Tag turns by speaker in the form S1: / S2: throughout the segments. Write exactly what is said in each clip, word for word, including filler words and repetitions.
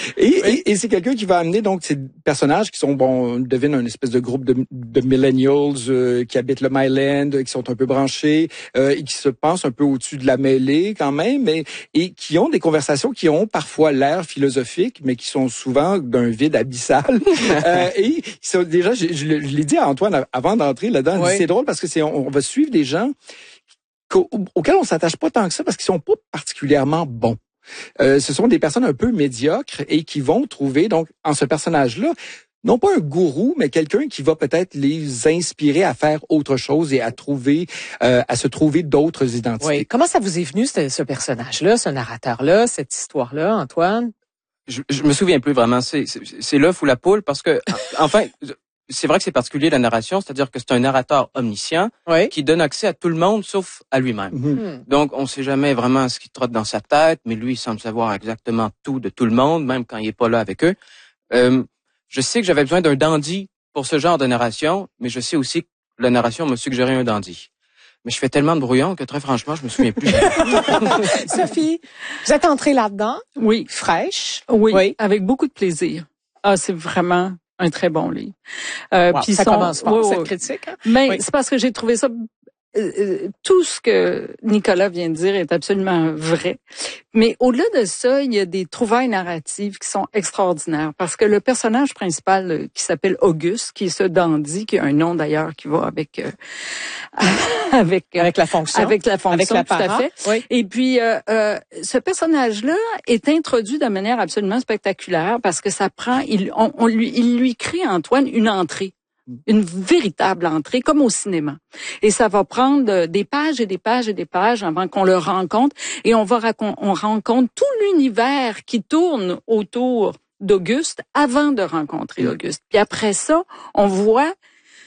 S1: Et, oui. et, et c'est quelqu'un qui va amener donc ces personnages qui sont, bon, on devine un espèce de groupe de, de millennials euh, qui habitent le Myland, qui sont un peu branchés euh, et qui se pensent un peu au-dessus de la mêlée quand même, mais, et qui ont des conversations qui ont parfois l'air philosophiques, mais qui sont souvent d'un vide abyssal. euh, et sont, déjà, je, je, je l'ai dit à Antoine avant d'entrer là-dedans, oui. c'est drôle parce que c'est on, on va suivre des gens auxquels on s'attache pas tant que ça parce qu'ils sont pas particulièrement bons. Euh, ce sont des personnes un peu médiocres et qui vont trouver donc en ce personnage-là non pas un gourou, mais quelqu'un qui va peut-être les inspirer à faire autre chose et à trouver, euh, à se trouver d'autres identités.
S2: Oui. Comment ça vous est venu ce, ce personnage-là, ce narrateur-là, cette histoire-là, Antoine?
S3: Je, je me souviens plus vraiment. C'est, c'est, c'est l'œuf ou la poule parce que enfin. C'est vrai que c'est particulier la narration, c'est-à-dire que c'est un narrateur omniscient oui. qui donne accès à tout le monde sauf à lui-même. Mm-hmm. Donc, on ne sait jamais vraiment ce qui trotte dans sa tête, mais lui, il semble savoir exactement tout de tout le monde, même quand il est pas là avec eux. Euh, je sais que j'avais besoin d'un dandy pour ce genre de narration, mais je sais aussi que la narration m'a suggéré un dandy. Mais je fais tellement de brouillon que très franchement, je me souviens plus.
S2: Sophie, vous êtes entrée là-dedans?
S4: Oui.
S2: Fraîche?
S4: Oui, oui. Avec beaucoup de plaisir. Ah, c'est vraiment un très bon livre.
S2: Euh, wow, puis ça son, commence par oui, cette oui. critique. Hein?
S4: Mais
S2: oui.
S4: c'est parce que j'ai trouvé ça... Euh, tout ce que Nicolas vient de dire est absolument vrai. Mais au-delà de ça, il y a des trouvailles narratives qui sont extraordinaires. Parce que le personnage principal euh, qui s'appelle Auguste, qui est ce dandy, qui a un nom d'ailleurs qui va avec... Euh,
S2: avec avec la fonction.
S4: Avec la fonction,
S2: avec
S4: tout à fait.
S2: Oui.
S4: Et puis, euh, euh, ce personnage-là est introduit de manière absolument spectaculaire parce que ça prend... Il, on, on lui, il lui crée, Antoine, une entrée. Une véritable entrée, comme au cinéma. Et ça va prendre des pages et des pages et des pages avant qu'on le rencontre. Et on va racon- on rencontre tout l'univers qui tourne autour d'Auguste avant de rencontrer Auguste. Puis après ça, on voit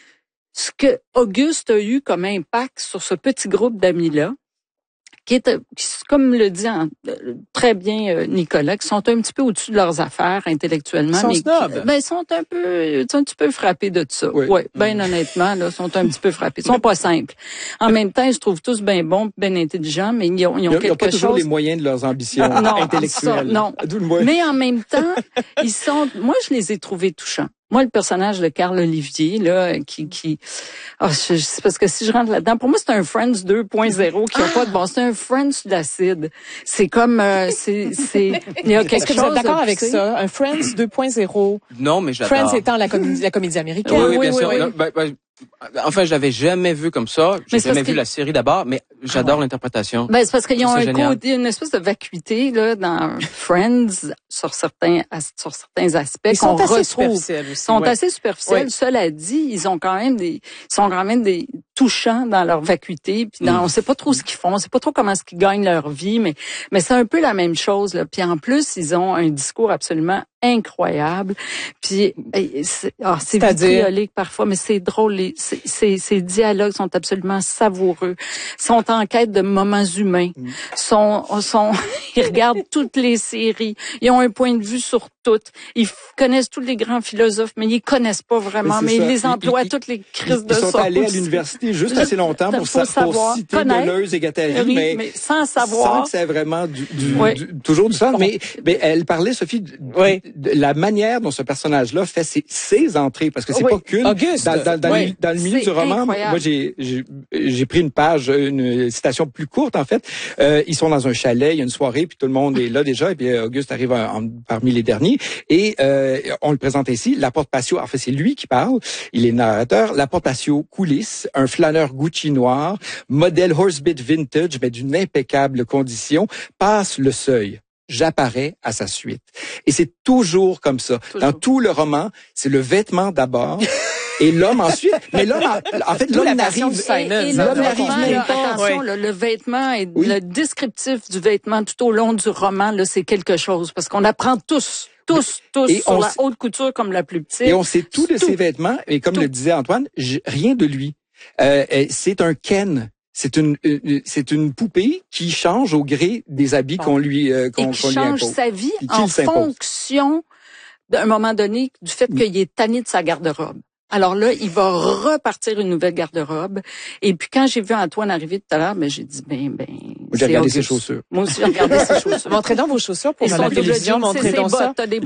S4: ce que Auguste a eu comme impact sur ce petit groupe d'amis-là, qui est, comme le dit en, très bien euh, Nicolas, qui sont un petit peu au-dessus de leurs affaires intellectuellement.
S2: Ils sont
S4: mais
S2: snobs.
S4: Qui, ben, ils sont un peu, sont un petit peu frappés de ça. Oui. Ouais, ben honnêtement, là, sont un petit peu frappés. Ils sont pas simples. En même temps, ils se trouvent tous bien bons, bien intelligents, mais ils ont, ils ont
S1: ils
S4: quelque chose... Ils n'ont
S1: pas toujours
S4: chose...
S1: les moyens de leurs ambitions
S4: non,
S1: intellectuelles.
S4: Ça, non, mais en même temps, ils sont... Moi, je les ai trouvés touchants. Moi, le personnage de Carl Olivier, là, qui, qui, oh, je, c'est parce que si je rentre là-dedans, pour moi, c'est un Friends deux point zéro qui a ah. pas de bon, c'est un Friends sur l'acide. C'est comme, euh, c'est, c'est, il y a quelque
S2: Est-ce que
S4: chose.
S2: vous êtes d'accord avec ça? Un Friends deux point zéro?
S3: Non, mais j'adore.
S2: Friends étant la comédie, la comédie américaine.
S3: Oui, oui, bien
S4: oui,
S3: sûr.
S4: oui.
S3: Non, ben, ben, enfin, je l'avais jamais vu comme ça. J'ai jamais vu
S4: que...
S3: la série d'abord, mais j'adore
S4: ah ouais.
S3: l'interprétation.
S4: Ben, c'est parce qu'ils ont un
S3: génial.
S4: côté, une espèce de vacuité, là, dans Friends, sur certains, sur certains aspects.
S2: Ils sont
S4: qu'on
S2: assez
S4: retrouve.
S2: superficiels aussi.
S4: Ils sont
S2: ouais.
S4: assez superficiels.
S2: Ouais.
S4: Cela dit, ils ont quand même des, ils sont quand même des touchants dans leur vacuité. Puis dans, mm. on sait pas trop ce qu'ils font. On sait pas trop comment est-ce qu'ils gagnent leur vie, mais, mais c'est un peu la même chose, là. Puis en plus, ils ont un discours absolument incroyable. Puis, c'est, oh, c'est vitriolique parfois, mais c'est drôle. Les, c'est, c'est, ces dialogues sont absolument savoureux. Ils sont en quête de moments humains. Mm. Sont, sont, ils regardent toutes les séries. Ils ont un point de vue sur toutes. Ils connaissent tous les grands philosophes, mais ils connaissent pas vraiment. Mais, mais ils les emploient ils, toutes les crises
S1: ils,
S4: de
S1: Ils sont
S4: sorte.
S1: allés à l'université juste assez longtemps pour, sa,
S4: savoir,
S1: pour citer
S4: connaître,
S1: Deleuze et Guattari,
S4: oui,
S1: mais,
S4: mais sans savoir.
S1: Sans que ça ait vraiment du, du,
S4: oui.
S1: du, toujours du sens. Mais, mais elle parlait, Sophie, de,
S2: oui.
S1: de la manière dont ce personnage-là fait ses, ses entrées, parce que c'est oui. pas qu'une.
S2: Auguste.
S1: Dans, dans, dans,
S2: oui.
S1: le, dans le milieu
S4: c'est
S1: du roman,
S4: incroyable.
S1: moi j'ai, j'ai, j'ai pris une page, une citation plus courte en fait. Euh, ils sont dans un chalet, il y a une soirée, puis tout le monde est là déjà, et puis Auguste arrive en, en, parmi les derniers, et euh, on le présente ici. La porte patio, en fait c'est lui qui parle, il est narrateur. La porte patio coulisse, un flâneur Gucci noir, modèle Horsebit vintage, mais d'une impeccable condition, passe le seuil. J'apparais à sa suite. Et c'est toujours comme ça. Toujours. Dans tout le roman, c'est le vêtement d'abord. Et l'homme ensuite, mais l'homme, en, en fait, l'homme n'arrive,
S4: et, et l'homme n'arrive même pas. Attention, oui. le, le vêtement et oui. le descriptif du vêtement tout au long du roman, là, c'est quelque chose, parce qu'on apprend tous. Tous, tous, et sur la haute couture comme la plus petite.
S1: Et on sait tout de
S4: tout.
S1: ses vêtements, et comme
S4: tout.
S1: le disait Antoine, rien de lui. Euh, c'est un Ken. C'est une, une c'est une poupée qui change au gré des habits bon. qu'on lui euh, qu'on,
S4: et qui
S1: qu'on lui
S4: change
S1: impose.
S4: sa vie en fonction d'un moment donné du fait
S1: oui.
S4: qu'il est tanné de sa garde-robe. Alors là, il va repartir une nouvelle garde-robe. Et puis quand j'ai vu Antoine arriver tout à l'heure, ben j'ai dit ben ben.
S1: J'ai regardé ses chaussures.
S4: Moi aussi j'ai regardé ses chaussures.
S2: Montrez donc vos chaussures pour la télévision. Montrez donc ça.